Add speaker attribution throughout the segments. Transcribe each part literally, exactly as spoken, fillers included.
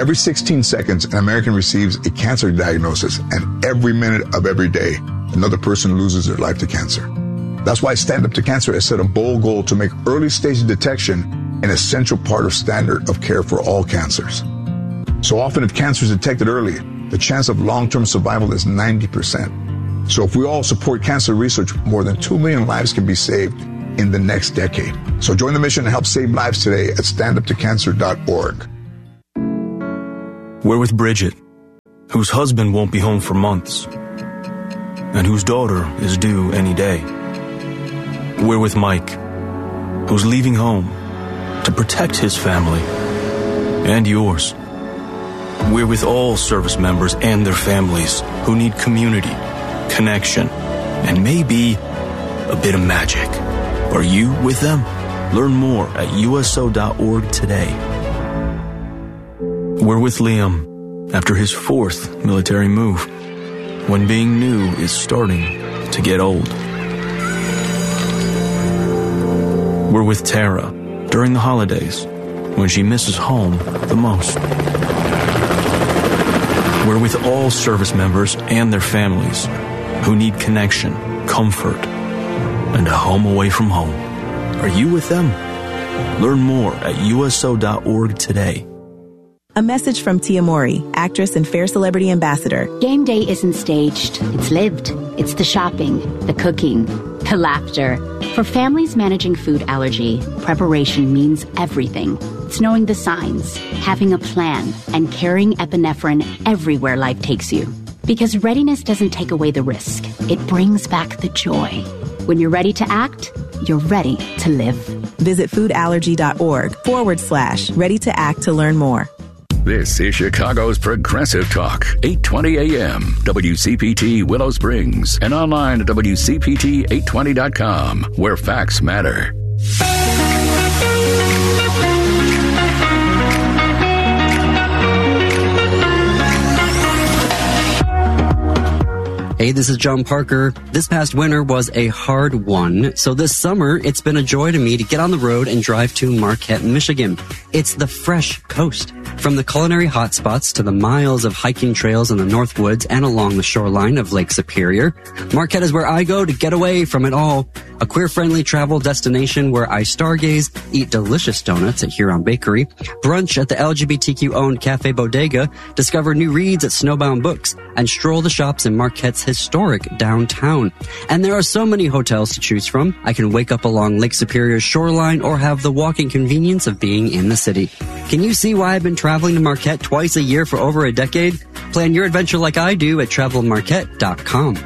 Speaker 1: Every sixteen seconds, an American receives a cancer diagnosis, and every minute of every day, another person loses their life to cancer. That's why Stand Up to Cancer has set a bold goal to make early stage detection an essential part of standard of care for all cancers. So often, if cancer is detected early, the chance of long-term survival is ninety percent. So if we all support cancer research, more than two million lives can be saved in the next decade. So join the mission and help save lives today at stand up to cancer dot org.
Speaker 2: We're with Bridget, whose husband won't be home for months, and whose daughter is due any day. We're with Mike, who's leaving home to protect his family and yours. We're with all service members and their families who need community, connection, and maybe a bit of magic. Are you with them? Learn more at U S O dot org today. We're with Liam after his fourth military move, when being new is starting to get old. We're with Tara during the holidays, when she misses home the most. We're with all service members and their families who need connection, comfort, and a home away from home. Are you with them? Learn more at U S O dot org today.
Speaker 3: A message from Tia Mori, actress and Fair Celebrity Ambassador.
Speaker 4: Game day isn't staged. It's lived. It's the shopping, the cooking, the laughter. For families managing food allergy, preparation means everything. It's knowing the signs, having a plan, and carrying epinephrine everywhere life takes you. Because readiness doesn't take away the risk. It brings back the joy. When you're ready to act, you're ready to live.
Speaker 3: Visit foodallergy.org forward slash ready to act to learn more.
Speaker 5: This is Chicago's Progressive Talk, eight twenty A M, W C P T Willow Springs, and online at W C P T eight twenty dot com, where facts matter.
Speaker 6: Hey, this is John Parker. This past winter was a hard one, so this summer it's been a joy to me to get on the road and drive to Marquette, Michigan. It's the fresh coast. From the culinary hotspots to the miles of hiking trails in the North Woods and along the shoreline of Lake Superior, Marquette is where I go to get away from it all. A queer-friendly travel destination where I stargaze, eat delicious donuts at Huron Bakery, brunch at the L G B T Q-owned Cafe Bodega, discover new reads at Snowbound Books, and stroll the shops in Marquette's historic downtown. And there are so many hotels to choose from. I can wake up along Lake Superior's shoreline or have the walking convenience of being in the city. Can you see why I've been traveling to Marquette twice a year for over a decade? Plan your adventure like I do at travel marquette dot com.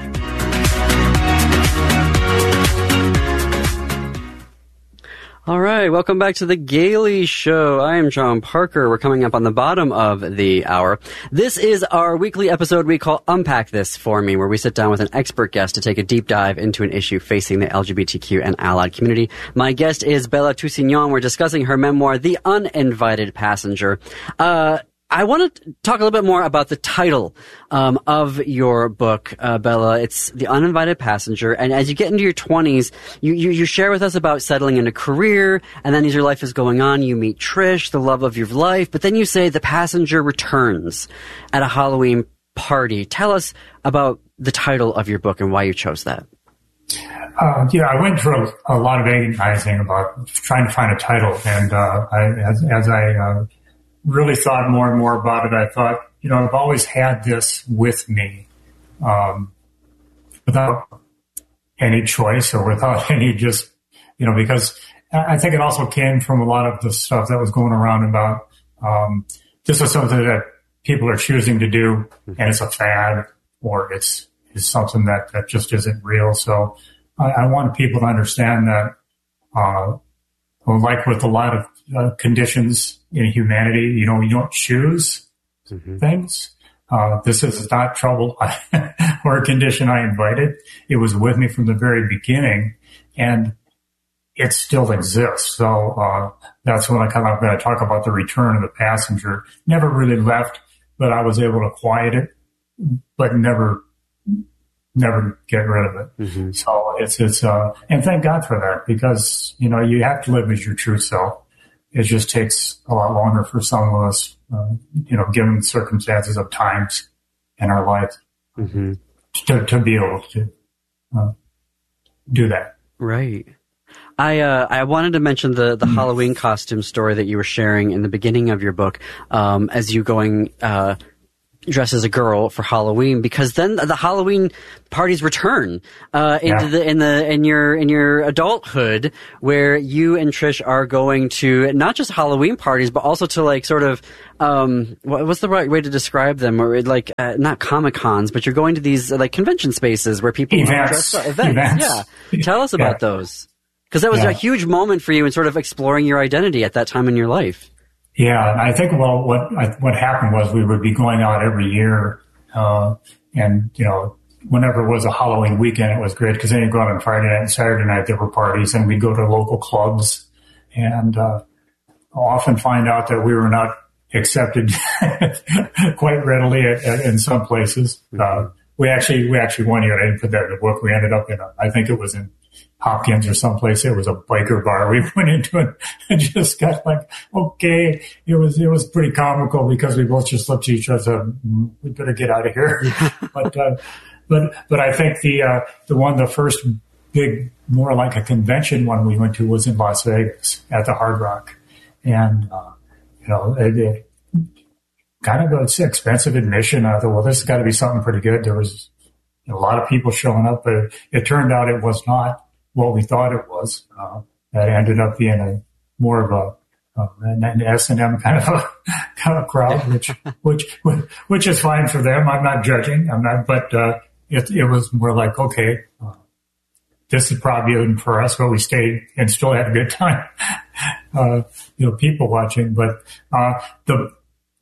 Speaker 6: All right, welcome back to the Gailey Show. I am John Parker. We're coming up on the bottom of the hour. This is our weekly episode we call Unpack This For Me, where we sit down with an expert guest to take a deep dive into an issue facing the L G B T Q and allied community. My guest is Bella Toussignon. We're discussing her memoir, The Uninvited Passenger. Uh, I want to talk a little bit more about the title um, of your book, uh, Bella. It's The Uninvited Passenger. And as you get into your twenties, you, you, you share with us about settling in a career. And then as your life is going on, you meet Trish, the love of your life. But then you say the passenger returns at a Halloween party. Tell us about the title of your book and why you chose that.
Speaker 7: Uh, yeah, I went through a, a lot of agonizing about trying to find a title. And uh, I, as, as I... Uh, really thought more and more about it, I thought, you know, I've always had this with me, um, without any choice or without any just, you know, because I think it also came from a lot of the stuff that was going around about, um, this is something that people are choosing to do and it's a fad or it's, it's something that, that just isn't real. So I, I wanted people to understand that, uh, well, like with a lot of uh, conditions in humanity, you know, you don't choose mm-hmm. things. Uh, this is not trouble or a condition I invited. It was with me from the very beginning, and it still exists. So uh, that's when I kind of when I talk about the return of the passenger. Never really left, but I was able to quiet it, but never. Never get rid of it. Mm-hmm. So it's, it's, uh, and thank God for that because, you know, you have to live as your true self. it just takes a lot longer for some of us, uh, you know, given the circumstances of times in our life, mm-hmm. to, to be able to uh, do that.
Speaker 6: Right. I uh, I wanted to mention the, the mm. Halloween costume story that you were sharing in the beginning of your book, um, as you going uh, dressed as a girl for Halloween, because then the Halloween parties return uh, into yeah. the in the in your in your adulthood, where you and Trish are going to not just Halloween parties, but also to like sort of um, what, what's the right way to describe them, or like uh, not Comic Cons, but you're going to these uh, like convention spaces where people
Speaker 7: events.
Speaker 6: dress up, events.
Speaker 7: events.
Speaker 6: Yeah, tell us about yeah. those. Because that was yeah. a huge moment for you in sort of exploring your identity at that time in your life.
Speaker 7: Yeah, and I think, well, what what happened was we would be going out every year, uh, and, you know, whenever it was a Halloween weekend, it was great, because then you go out on Friday night and Saturday night, there were parties, and we'd go to local clubs, and uh, often find out that we were not accepted quite readily at, at, in some places. Uh, we actually, we actually one year, I didn't put that in the book, we ended up in, a, I think it was in Hopkins or someplace. It was a biker bar. We went into it and just got like, okay. It was, it was pretty comical because we both just looked at each other and said, we better get out of here. but, uh, but, but I think the, uh, the one, the first big, more like a convention one we went to was in Las Vegas at the Hard Rock. And, uh, you know, it, it kind of an expensive admission. I thought, well, this has got to be something pretty good. There was a lot of people showing up, but it, it turned out it was not what we thought it was. Uh, that ended up being a more of a, uh, an S and M kind of a, kind of crowd, which, which, which is fine for them. I'm not judging. I'm not, but, uh, it, it was more like, okay, uh, this is probably even for us, but we stayed and still had a good time. uh, you know, people watching, but, uh, the,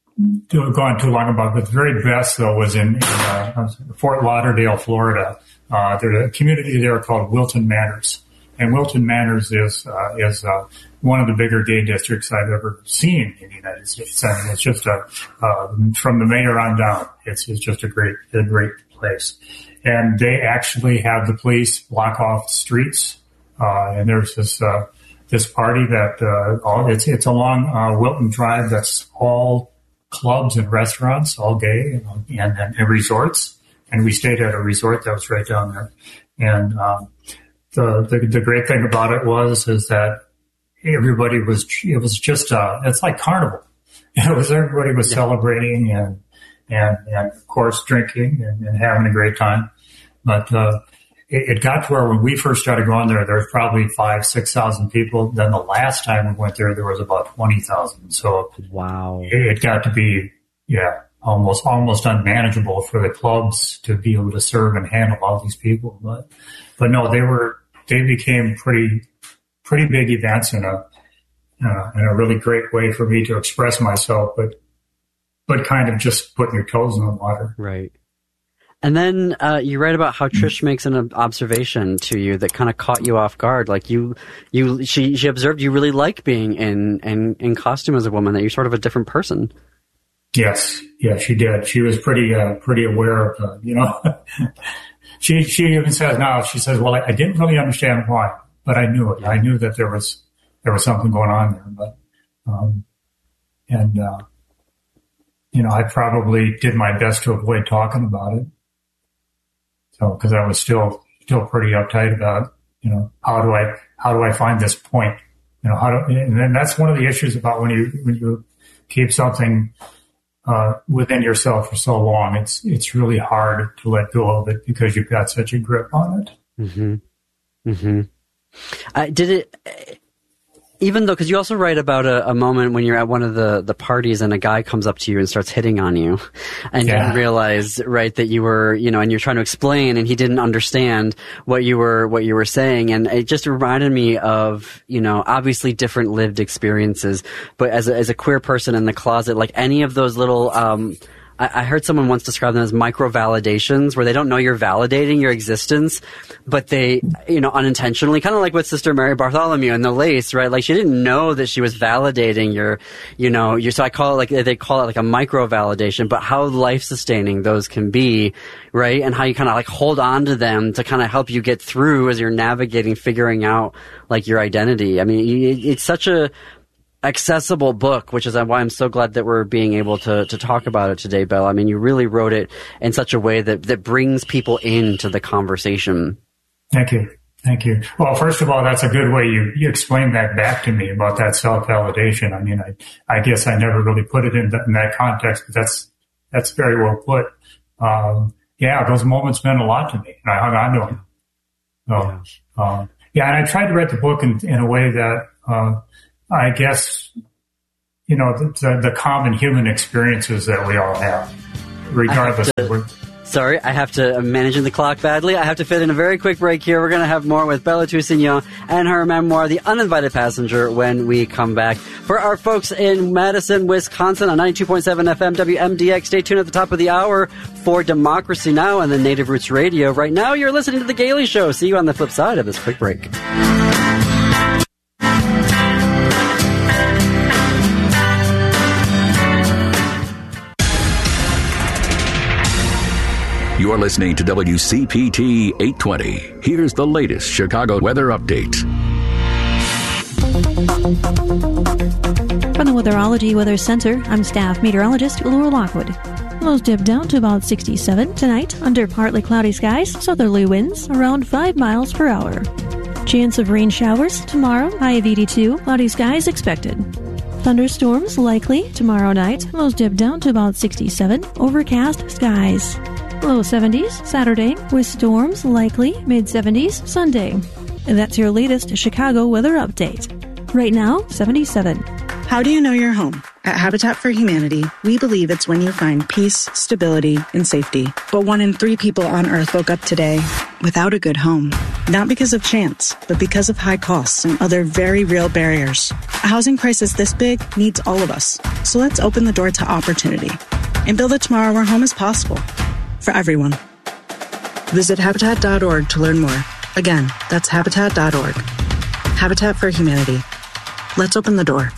Speaker 7: to go on too long about it, but the very best though was in, in uh, Fort Lauderdale, Florida. Uh, there's a community there called Wilton Manors, and Wilton Manors is uh, is uh, one of the bigger gay districts I've ever seen in the United States. I mean, it's just a uh, from the mayor on down. It's it's just a great a great place, and they actually have the police block off streets. Uh, and there's this uh, this party that uh, all it's it's along uh, Wilton Drive. That's all clubs and restaurants, all gay, and, and, and resorts. And we stayed at a resort that was right down there. And um, the, the the great thing about it was is that everybody was it was just uh it's like carnival. It was everybody was yeah. celebrating and and and of course drinking and, and having a great time. But uh, it, it got to where when we first started going there, there was probably five six thousand people. Then the last time we went there, there was about twenty thousand. So
Speaker 6: wow,
Speaker 7: it, it got to be yeah. almost almost unmanageable for the clubs to be able to serve and handle all these people. But but no, they were they became pretty pretty big events in a uh, in a really great way for me to express myself, but but kind of just putting your toes in the water.
Speaker 6: Right. And then uh, you write about how Trish makes an observation to you that kind of caught you off guard. Like you, you, she, she observed you really like being in, in, in costume as a woman, that you're sort of a different person.
Speaker 7: Yes. Yeah, she did. She was pretty, uh, pretty aware of, uh, you know, she, she even says now, she says, well, I, I didn't really understand why, but I knew it. Yeah. I knew that there was, there was something going on there, but, um, and, uh, you know, I probably did my best to avoid talking about it. So, cause I was still, still pretty uptight about, you know, how do I, how do I find this point? You know, how do, and then that's one of the issues about when you, when you keep something, uh, within yourself for so long, it's, it's really hard to let go of it because you've got such a grip on it.
Speaker 6: Mm-hmm. Mm-hmm. Uh, did it, even though, because you also write about a, a moment when you're at one of the, the parties and a guy comes up to you and starts hitting on you, and yeah. you realize, right, that you were, you know, and you're trying to explain, and he didn't understand what you were, what you were saying, and it just reminded me of, you know, obviously different lived experiences, but as a, as a queer person in the closet, like any of those little, um, I heard someone once describe them as micro validations, where they don't know you're validating your existence, but they, you know, unintentionally, kind of like with Sister Mary Bartholomew and the lace, right? Like she didn't know that she was validating your, you know, your, so I call it like, they call it like a micro validation, but how life sustaining those can be, right? And how you kind of like hold on to them to kind of help you get through as you're navigating, figuring out like your identity. I mean, it's such a, accessible book, which is why I'm so glad that we're being able to, to talk about it today, Bella. I mean, you really wrote it in such a way that, that brings people into the conversation.
Speaker 7: Thank you. Thank you. Well, first of all, that's a good way you, you explained that back to me about that self-validation. I mean, I, I guess I never really put it in, the, in that context, but that's, that's very well put. Um, yeah, those moments meant a lot to me, and I hung on to them. So, yeah. Um, yeah, and I tried to write the book in, in a way that, uh, I guess, you know, the, the, the common human experiences that we all have, regardless
Speaker 6: to,
Speaker 7: of what.
Speaker 6: Sorry, I have to, I'm managing the clock badly. I have to fit in a very quick break here. We're going to have more with Bella Toussignon and her memoir, The Uninvited Passenger, when we come back. For our folks in Madison, Wisconsin, on ninety-two point seven F M W M D X, stay tuned at the top of the hour for Democracy Now! And the Native Roots Radio. Right now, you're listening to The Gailey Show. See you on the flip side of this quick break.
Speaker 5: You're listening to W C P T eight twenty. Here's the latest Chicago weather update.
Speaker 8: From the Weatherology Weather Center, I'm staff meteorologist Laura Lockwood. Lows dip down to about sixty-seven tonight under partly cloudy skies, southerly winds around five miles per hour. Chance of rain showers tomorrow, high of eighty-two, cloudy skies expected. Thunderstorms likely tomorrow night, lows dip down to about sixty-seven, overcast skies. Low seventies Saturday, with storms likely mid-seventies Sunday. And that's your latest Chicago weather update. Right now, seventy-seven.
Speaker 9: How do you know your home? At Habitat for Humanity, we believe it's when you find peace, stability, and safety. But one in three people on Earth woke up today without a good home. Not because of chance, but because of high costs and other very real barriers. A housing crisis this big needs all of us. So let's open the door to opportunity and build a tomorrow where home is possible. For everyone. Visit Habitat dot org to learn more. Again, that's Habitat dot org. Habitat for Humanity. Let's open the door.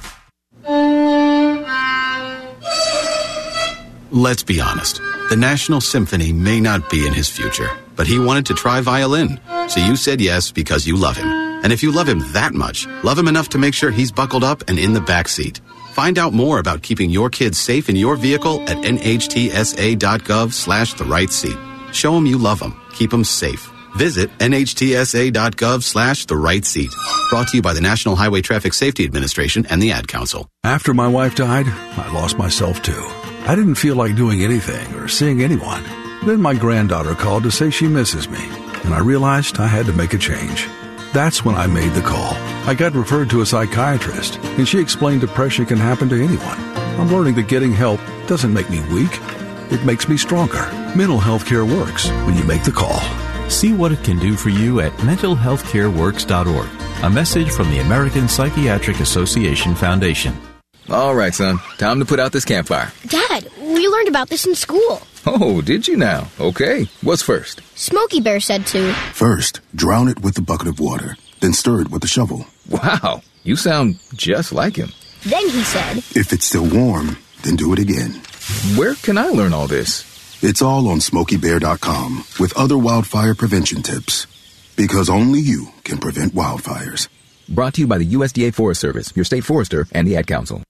Speaker 10: Let's be honest. The National Symphony may not be in his future, but he wanted to try violin. So you said yes because you love him. And if you love him that much, love him enough to make sure he's buckled up and in the back seat. Find out more about keeping your kids safe in your vehicle at N H T S A dot gov slash the right seat. Show them you love them. Keep them safe. Visit N H T S A dot gov slash the right seat. Brought to you by the National Highway Traffic Safety Administration and the Ad Council.
Speaker 11: After my wife died, I lost myself too. I didn't feel like doing anything or seeing anyone. Then my granddaughter called to say she misses me, and I realized I had to make a change. That's when I made the call. I got referred to a psychiatrist, and she explained depression can happen to anyone. I'm learning that getting help doesn't make me weak. It makes me stronger. Mental health care works when you make the call.
Speaker 12: See what it can do for you at mental health care works dot org. A message from the American Psychiatric Association Foundation.
Speaker 13: All right, son. Time to put out this campfire.
Speaker 14: Dad, we learned about this in school.
Speaker 13: Oh, did you now? Okay. What's first?
Speaker 14: Smokey Bear said to.
Speaker 15: First, drown it with a bucket of water, then stir it with a shovel.
Speaker 13: Wow, you sound just like him.
Speaker 14: Then he said,
Speaker 15: if it's still warm, then do it again.
Speaker 13: Where can I learn all this?
Speaker 15: It's all on smokey bear dot com with other wildfire prevention tips. Because only you can prevent wildfires.
Speaker 13: Brought to you by the U S D A Forest Service, your state forester, and the Ad Council.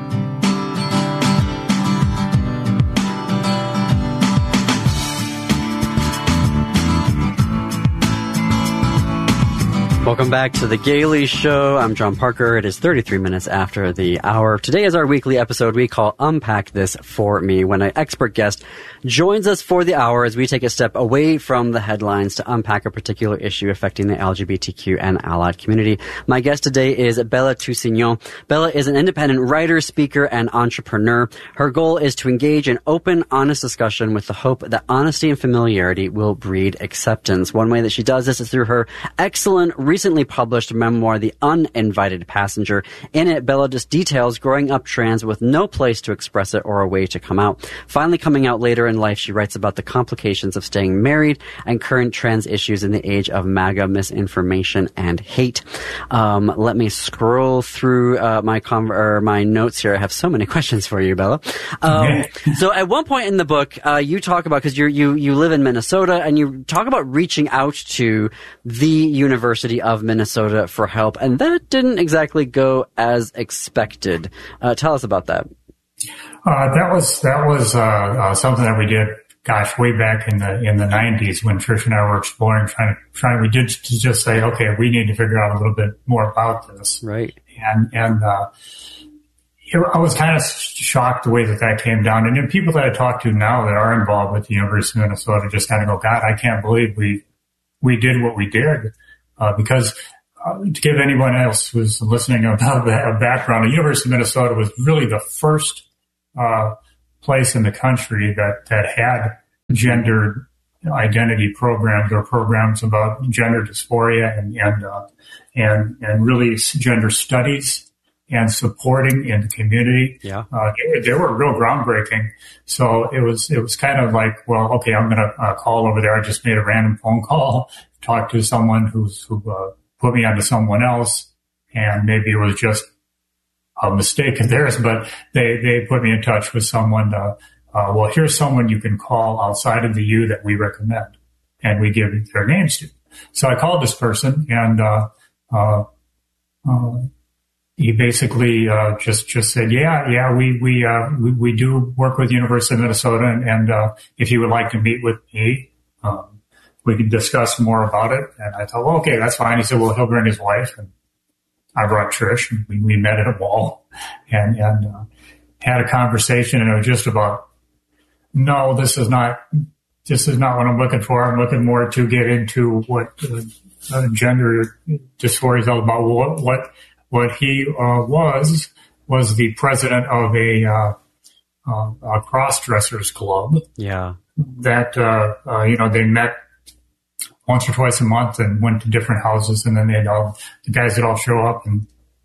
Speaker 6: Welcome back to The Gailey Show. I'm John Parker. It is thirty-three minutes after the hour. Today is our weekly episode we call Unpack This For Me, when an expert guest joins us for the hour as we take a step away from the headlines to unpack a particular issue affecting the L G B T Q and allied community. My guest today is Bella Toussignon. Bella is an independent writer, speaker, and entrepreneur. Her goal is to engage in open, honest discussion with the hope that honesty and familiarity will breed acceptance. One way that she does this is through her excellent research recently published memoir, The Uninvited Passenger. In it, Bella just details growing up trans with no place to express it or a way to come out. Finally coming out later in life, she writes about the complications of staying married and current trans issues in the age of MAGA misinformation and hate. Um, let me scroll through uh, my com- or my notes here. I have so many questions for you, Bella. Um, so at one point in the book, uh, you talk about, because you you you live in Minnesota, and you talk about reaching out to the University of of Minnesota for help, and that didn't exactly go as expected. Uh, tell us about that.
Speaker 7: Uh, that was that was uh, uh, something that we did. Gosh, way back in the in the nineties when Trish and I were exploring, trying to trying, we did just say, okay, we need to figure out a little bit more about this,
Speaker 6: right?
Speaker 7: And and uh, I was kind of shocked the way that that came down. And then people that I talk to now that are involved with the University of Minnesota just kind of go, God, I can't believe we we did what we did, uh, because uh, to give anyone else who's listening about the background, the University of Minnesota was really the first uh place in the country that, that had gender identity programs or programs about gender dysphoria and, and, uh, and, and really gender studies and supporting in the community.
Speaker 6: Yeah.
Speaker 7: Uh, they, they were real groundbreaking. So it was, it was kind of like, well, okay, I'm going to uh, call over there. I just made a random phone call, talk to someone who's, who, uh, put me onto someone else. And maybe it was just a mistake of theirs, but they, they put me in touch with someone, uh, uh, well, here's someone you can call outside of the U that we recommend, and we give their names to. So I called this person, and, uh, uh, uh, he basically, uh, just, just said, yeah, yeah, we, we, uh, we, we do work with the University of Minnesota, and, and, uh, if you would like to meet with me, um, we can discuss more about it. And I thought, well, okay, that's fine. He said, well, he'll bring his wife, and I brought Trish, and we, we met at a mall and, and uh, had a conversation, and it was just about, no, this is not, this is not what I'm looking for. I'm looking more to get into what uh, uh, gender dysphoria is all about. What, what, what he uh, was, was the president of a, uh, uh, a cross-dressers club.
Speaker 6: Yeah.
Speaker 7: That, uh, uh, you know, they met once or twice a month and went to different houses, and then they'd all, the guys would all show up and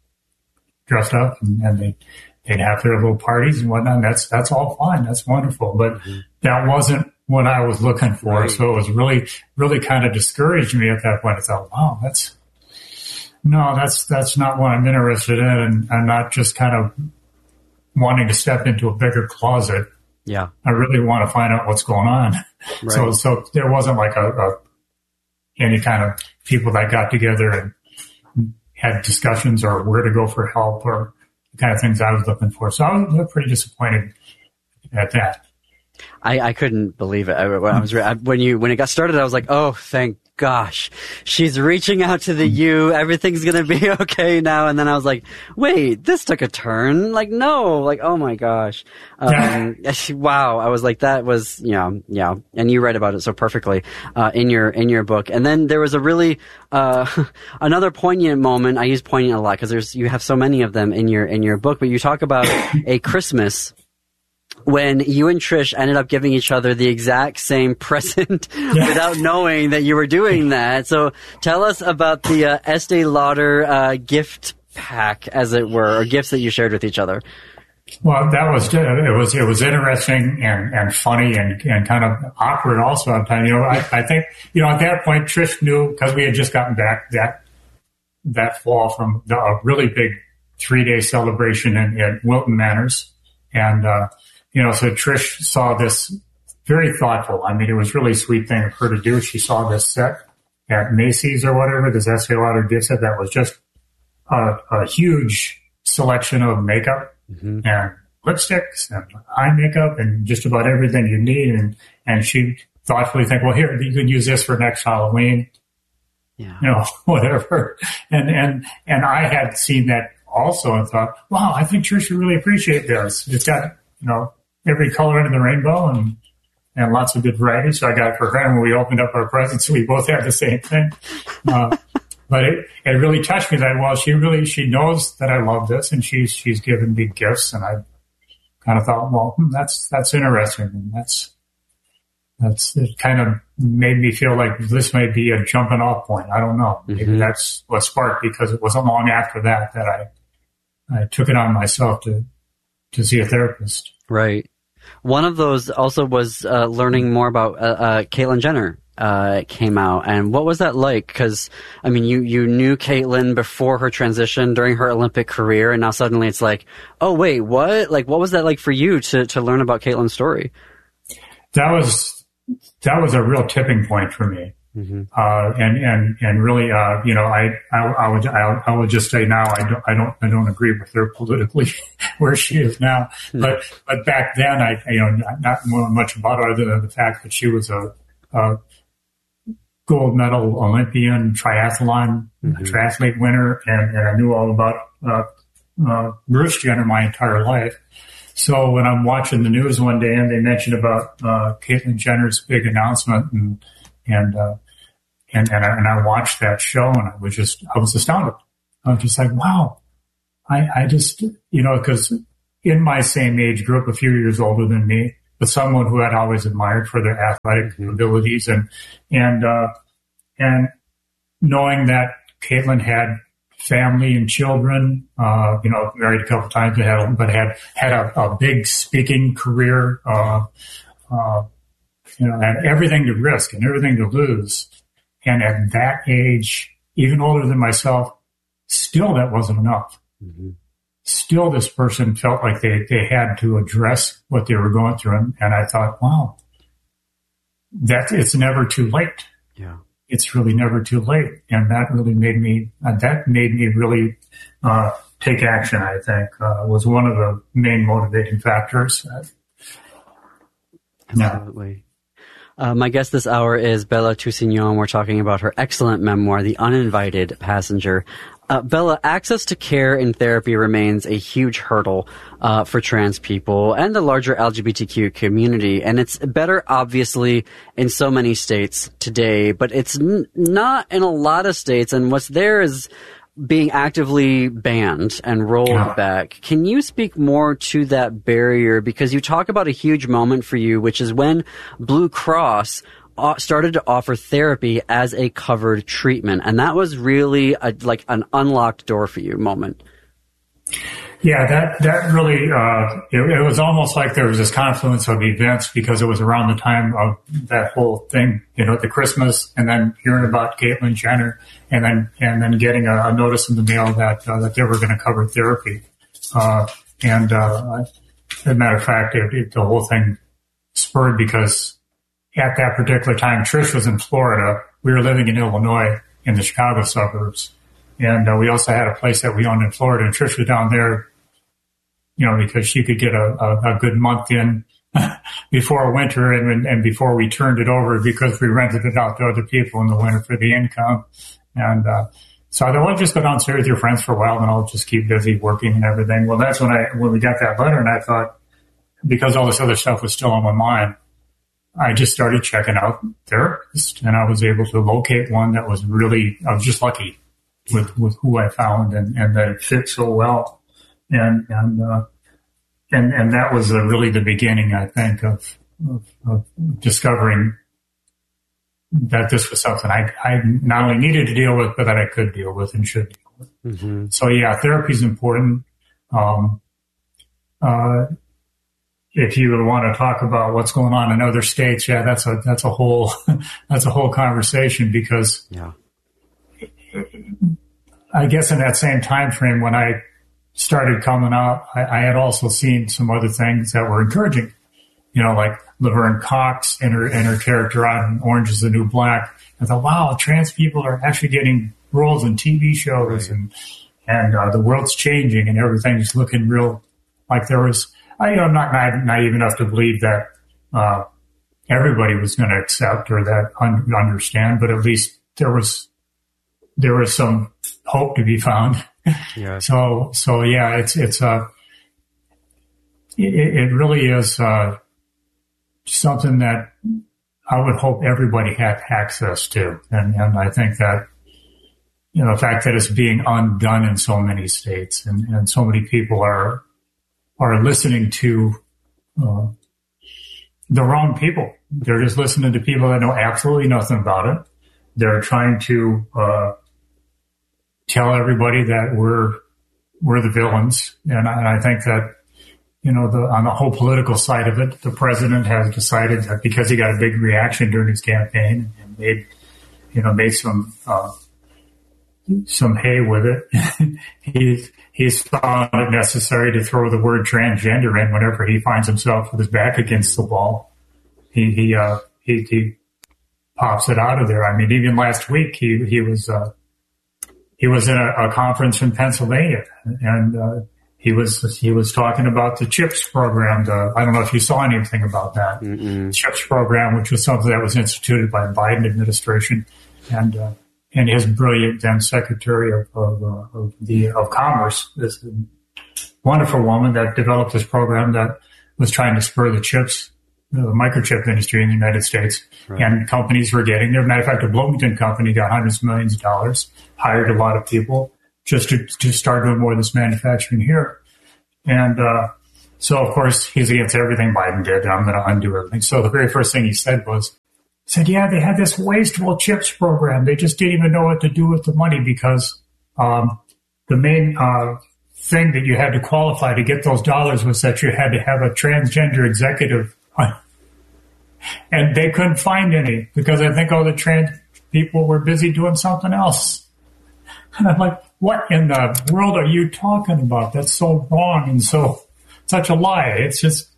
Speaker 7: dressed up, and, and they, they'd have their little parties and whatnot. And that's, that's all fine. That's wonderful. But mm-hmm. that wasn't what I was looking for. Right. So it was really, really kind of discouraged me at that point. I thought, wow, that's, no, that's, that's not what I'm interested in. And I'm not just kind of wanting to step into a bigger closet.
Speaker 6: Yeah.
Speaker 7: I really want to find out what's going on. Right. So, so there wasn't like a, a any kind of people that got together and had discussions or where to go for help or the kind of things I was looking for. So I was pretty disappointed at that.
Speaker 6: I, I couldn't believe it. I, when, I was, I, when you when it got started, I was like, oh, thank gosh, she's reaching out to the U. Everything's going to be okay now. And then I was like, wait, this took a turn. Like, no, like, oh my gosh. Um, wow. I was like, that was, yeah, yeah. And you write about it so perfectly, uh, in your, in your book. And then there was a really, uh, another poignant moment. I use poignant a lot because there's, you have so many of them in your, in your book, but you talk about a Christmas when you and Trish ended up giving each other the exact same present yeah. without knowing that you were doing that. So tell us about the uh, Estee Lauder uh, gift pack, as it were, or gifts that you shared with each other.
Speaker 7: Well, that was it. Was it was interesting and, and funny and, and kind of awkward also at times. You know, I, I think you know at that point Trish knew because we had just gotten back that that fall from the, a really big three day celebration in, in Wilton Manors, and. uh You know, so Trish saw this very thoughtful. I mean, it was really a sweet thing of her to do. She saw this set at Macy's or whatever, this Estee Lauder gift set that was just a, a huge selection of makeup mm-hmm. and lipsticks and eye makeup and just about everything you need. And, and she thoughtfully think, well, here, you can use this for next Halloween. Yeah. You know, whatever. And, and, and I had seen that also and thought, wow, I think Trish would really appreciate this. It's got, you know, every color in the rainbow and, and lots of good variety. So I got it for her, and when we opened up our presents, we both had the same thing. Uh, but it, it really touched me that, well, she really, she knows that I love this, and she's, she's given me gifts, and I kind of thought, well, hmm, that's, that's interesting. And that's, that's, it kind of made me feel like this may be a jumping off point. I don't know. Maybe mm-hmm. that's what sparked, because it wasn't long after that that I, I took it on myself to, to see a therapist.
Speaker 6: Right. One of those also was uh, learning more about uh, uh, Caitlyn Jenner uh, came out. And what was that like? Because, I mean, you, you knew Caitlyn before her transition during her Olympic career, and now suddenly it's like, oh, wait, what? Like, what was that like for you to, to learn about Caitlyn's story?
Speaker 7: That was, that was a real tipping point for me.
Speaker 6: Mm-hmm.
Speaker 7: Uh, and, and, and really, uh, you know, I, I, I would, I, I would just say now, I don't, I don't, I don't agree with her politically where she is now. Mm-hmm. But, but back then, I, you know, not, not much about her other than the fact that she was a, a gold medal Olympian, triathlon, mm-hmm. triathlete winner. And, and I knew all about, uh, uh, Bruce Jenner my entire life. So when I'm watching the news one day and they mentioned about, uh, Caitlyn Jenner's big announcement and, and, uh, And, and, I, and I watched that show and I was just, I was astounded. I was just like, wow. I, I just, you know, cause in my same age group, a few years older than me, but someone who I'd always admired for their athletic abilities and, and, uh, and knowing that Caitlyn had family and children, uh, you know, married a couple times, but had, but had, had a, a big speaking career, uh, uh, you know, had everything to risk and everything to lose. And at that age, even older than myself, still that wasn't enough. Mm-hmm. Still this person felt like they, they had to address what they were going through. And, and I thought, wow, that it's never too late.
Speaker 6: Yeah.
Speaker 7: It's really never too late. And that really made me, uh, that made me really, uh, take action, I think, uh, was one of the main motivating factors.
Speaker 6: Absolutely. Yeah. Uh, my guest this hour is Bella Toussignon. We're talking about her excellent memoir, The Uninvited Passenger. Uh, Bella, access to care and therapy remains a huge hurdle uh, for trans people and the larger L G B T Q community. And it's better, obviously, in so many states today, but it's n- not in a lot of states. And what's there is being actively banned and rolled yeah. back. Can you speak more to that barrier? Because you talk about a huge moment for you, which is when Blue Cross started to offer therapy as a covered treatment. And that was really a, like an unlocked door for you moment.
Speaker 7: Yeah, that, that really, uh, it, it was almost like there was this confluence of events because it was around the time of that whole thing, you know, the Christmas and then hearing about Caitlyn Jenner and then, and then getting a, a notice in the mail that, uh, that they were going to cover therapy. Uh, and, uh, as a matter of fact, it, it, the whole thing spurred because at that particular time, Trish was in Florida. We were living in Illinois in the Chicago suburbs. And uh, we also had a place that we owned in Florida, and Trish was down there, you know, because she could get a, a, a good month in before winter and, and before we turned it over because we rented it out to other people in the winter for the income. And uh, so I thought, well, just go downstairs with your friends for a while and I'll just keep busy working and everything. Well, that's when I when we got that letter, and I thought, because all this other stuff was still on my mind, I just started checking out therapists, and I was able to locate one that was really, I was just lucky with, with who I found and, and that it fit so well. And, and, uh, and, and that was uh, really the beginning, I think, of, of, of discovering that this was something I, I not only needed to deal with, but that I could deal with and should deal with. Mm-hmm. So yeah, therapy is important. Um, uh, if you would want to talk about what's going on in other states, yeah, that's a, that's a whole, that's a whole conversation because,
Speaker 6: yeah.
Speaker 7: I guess in that same time frame when I started coming out, I, I had also seen some other things that were encouraging, you know, like Laverne Cox and her, and her character on Orange is the New Black. I thought, wow, trans people are actually getting roles in T V shows, and, and, uh, the world's changing and everything's looking real like there was, I, you know, I'm not naive enough to believe that, uh, everybody was going to accept or that un- understand, but at least there was, there was some hope to be found.
Speaker 6: Yeah.
Speaker 7: So, so yeah, it's, it's, uh, it, it really is, uh, something that I would hope everybody had access to. And, and I think that, you know, the fact that it's being undone in so many states and, and so many people are, are listening to, uh, the wrong people. They're just listening to people that know absolutely nothing about it. They're trying to, uh, tell everybody that we're, we're the villains. And I, and I think that, you know, the, on the whole political side of it, the president has decided that because he got a big reaction during his campaign and made, you know, made some, uh, some hay with it. he's, he's found it necessary to throw the word transgender in whenever he finds himself with his back against the wall. He, he, uh, he, he, pops it out of there. I mean, even last week he he was uh, he was in a, a conference in Pennsylvania, and uh, he was he was talking about the CHIPS program. The, I don't know if you saw anything about that Mm-mm. CHIPS program, which was something that was instituted by the Biden administration, and uh, and his brilliant then Secretary of of, uh, of the of Commerce, this wonderful woman that developed this program that was trying to spur the chips. The microchip industry in the United States, right. And companies were getting there. Matter of fact, the Bloomington company got hundreds of millions of dollars, hired a lot of people just to, to start doing more of this manufacturing here. And uh, so, of course, he's against everything Biden did, and I'm going to undo everything. So the very first thing he said was, he said, yeah, they had this wasteful chips program. They just didn't even know what to do with the money because um, the main uh, thing that you had to qualify to get those dollars was that you had to have a transgender executive. And they couldn't find any because I think all the trans people were busy doing something else. And I'm like, what in the world are you talking about? That's so wrong and so such a lie. It's just,